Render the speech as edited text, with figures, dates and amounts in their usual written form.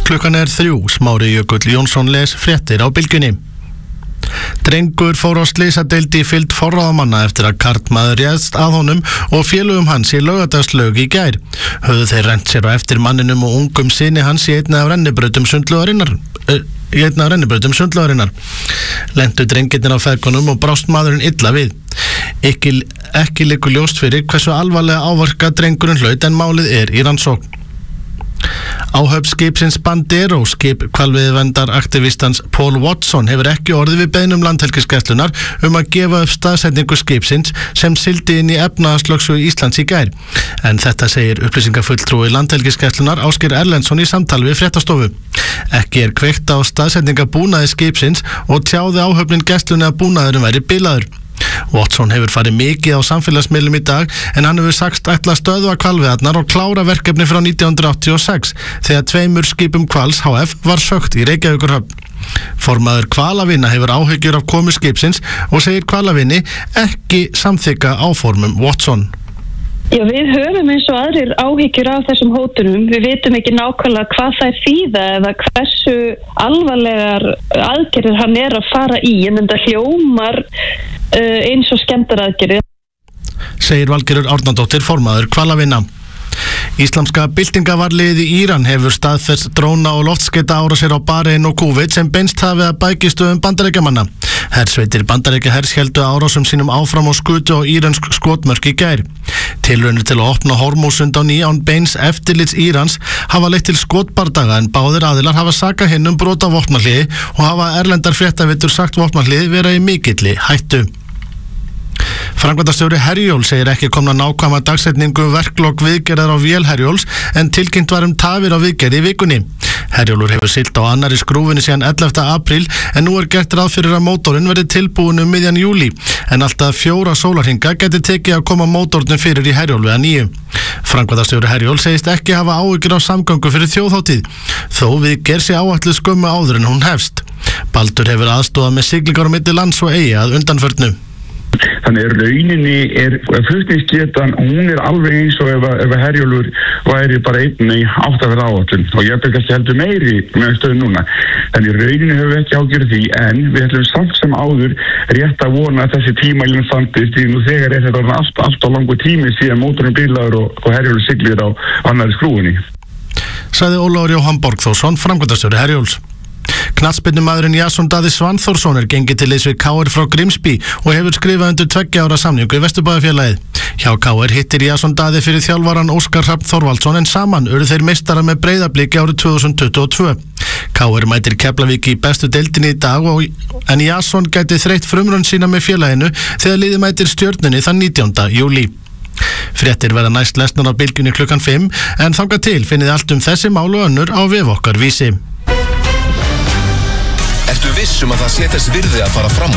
Klukkan 3, Smári Jökull Jónsson les fréttir á Bylgjunni. Drengur fór á slysadeild í fylgd forráðamanna eftir að karlmaður réðst að honum og félögum hans í Laugardalslaug í gær. Höfðu þeir rennt sér á eftir manninum og ungum syni hans í einni af rennibrautum sundlaugarinnar. Lentu drengirnir á feðgunum og brást maðurinn illa við. Ekki liggur ljóst fyrir hversu alvarlega áverka drengurinn hlaut en málið er í rannsókn. Áhöfn skipsins Bandero, skip hvalveiðiverndaraktivistans Paul Watson, hefur ekki orðið við beiðnum Landhelgisgæslunnar að gefa upp staðsetningu skipsins sem sigldi inn í efnahagslögsögu Íslands í gær. En þetta segir upplýsingafulltrúi Landhelgisgæslunnar Ásgeir Erlendsson í samtali við fréttastofu. Ekki er kveikt á staðsetningabúnaði skipsins og tjáði áhöfnin gæslunni að búnaðurinn væri bilaður. Watson hefur farið mikið á samfélagsmiðlum í dag en hann hefur sagst ætla að stöðva hvalveiðarnar og klára verkefni frá 1986 þegar 2 skipum Hvals HF var sökkt í Reykjavíkurhöfn. Formaður Hvalavinna hefur áhyggjur af komu skipsins og segir Hvalavinni ekki samþykka áformum Watson. Já, við höfum eins og aðrir áhyggjur af þessum hótunum. Við vitum ekki nákvæmlega hvað þær þýða eða hversu alvarlegar aðgerðir hann er að fara í, en þetta hljómar eins og skemmdaraðgerðir. Segir Valgerður Árnadóttir, formaður Hvalavinna. Íslamska byltingavarliðið í Íran hefur staðfest dróna og loftskeyta árásir á Barein og Kúveit sem beinst hafi að bækistöðum Bandaríkjamanna. Hersveitir Bandaríkjahers héldu árásum sínum áfram og skutu á írönsk skotmörk í gær. Tilraunir til að opna Hormúsund á ný án beins eftirlits Írans hafa leitt til skotbardaga en báðir aðilar hafa sakað hinn brot á vopnahléi og hafa erlendar fréttavitur sagt vopnahléi vera í mikilli hættu. Framkvæmdastjóri Herjólfs segir ekki komna nákvæma dagsetningu verklok viðgerðar á vél Herjólfs en tilkynnt var tafir á viðgerð í vikunni. Herjólfur hefur siglt á annarri skrúfunni síðan 11. apríl en nú er gert ráð fyrir að mótorinn verði tilbúin miðjan júlí en alltaf 4 sólarhringa geti tekið að koma mótornum fyrir í Herjólfi að nýju. Framkvæmdastjóri Herjólfs segist ekki hafa áhyggjur af samgöngu fyrir þjóðhátíð þó viðgerð sé áætluð skömmu áður en hún hefst. Baldur hefur aðstofað með siglingar á milli lands og eyja að undanförnu. Þannig rauninni flutningsgetan, hún alveg eins og ef Herjólfur væri bara einn í 8 áætlun og ég kannski heldur meiri með stöðu núna. Þannig rauninni höfum við ekki ágjörð því en við ætlum samt sem áður rétt að vona að þessi tímælinn standist því nú þegar er þetta allt á langu tími síðan mótorinn bilaður og Herjólfur siglir á annarri skrúfunni. Sagði Ólafur Jóhann Borgþórsson, framkvæmdastjóri Herjólfs. Knattspyrnumaðurinn Jason Daði Svanþórsson gengið til liðs við KR frá Grímsby og hefur skrifað undir 2 ára samningu í Vesturbæjarfélagið. Hjá KR hittir Jason Daði fyrir þjálfaran Óskar Hrafn Þorvaldsson en saman urðu þeir meistara með Breiðabliki árið 2022. KR mætir Keflavík í bestu deildinni í dag en Jason gæti þreytt frumraun sína með félaginu þegar liðið mætir Stjörnunni þann 19. júlí. Fréttir verða næst lesnar á Bylgjunni klukkan 5 en þangað til finnið allt þessi mál og önnur á vef okkar Vísi. Ertu viss að það sé þess virði að fara fram